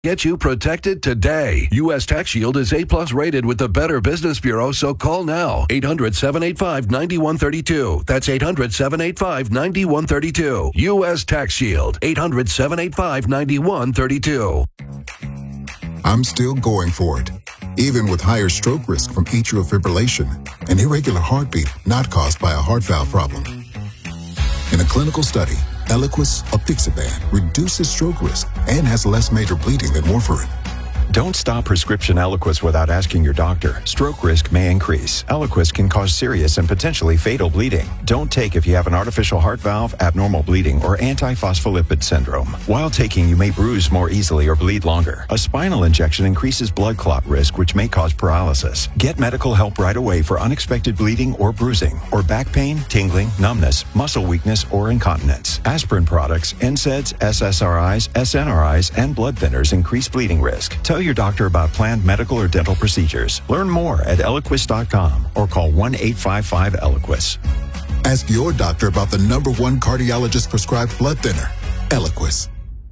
Get you protected today. U.S. Tax Shield is A+ rated with the Better Business Bureau, so call now. 800-785-9132. That's 800-785-9132. U.S. Tax Shield. 800-785-9132. I'm still going for it, even with higher stroke risk from atrial fibrillation, an irregular heartbeat not caused by a heart valve problem. In a clinical study, Eliquis apixaban reduces stroke risk and has less major bleeding than warfarin. Don't stop prescription Eliquis without asking your doctor. Stroke risk may increase. Eliquis can cause serious and potentially fatal bleeding. Don't take if you have an artificial heart valve, abnormal bleeding, or antiphospholipid syndrome. While taking, you may bruise more easily or bleed longer. A spinal injection increases blood clot risk, which may cause paralysis. Get medical help right away for unexpected bleeding or bruising, or back pain, tingling, numbness, muscle weakness, or incontinence. Aspirin products, NSAIDs, SSRIs, SNRIs, and blood thinners increase bleeding risk. Tell your doctor about planned medical or dental procedures. Learn more at Eliquis.com or call 1-855-ELIQUIS. Ask your doctor about the #1 cardiologist prescribed blood thinner, Eliquis.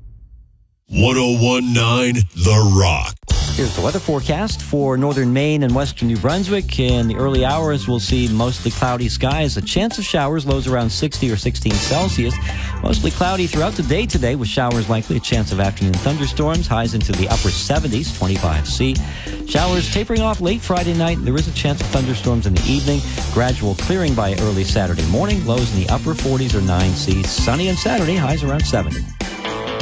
1019 The Rock. Here's the weather forecast for northern Maine and western New Brunswick. In the early hours, we'll see mostly cloudy skies. A chance of showers, lows around 60 or 16 Celsius. Mostly cloudy throughout the day today with showers likely. A chance of afternoon thunderstorms, highs into the upper 70s, 25 C. Showers tapering off late Friday night. There is a chance of thunderstorms in the evening. Gradual clearing by early Saturday morning. Lows in the upper 40s or 9 C. Sunny on Saturday, highs around 70.